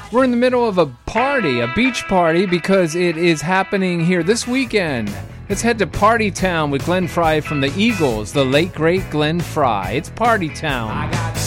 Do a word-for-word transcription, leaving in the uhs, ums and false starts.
We're in the middle of a party, a beach party, because it is happening here this weekend. Let's head to Party Town with Glenn Frey from the Eagles, the late, great Glenn Frey. It's Party Town. I got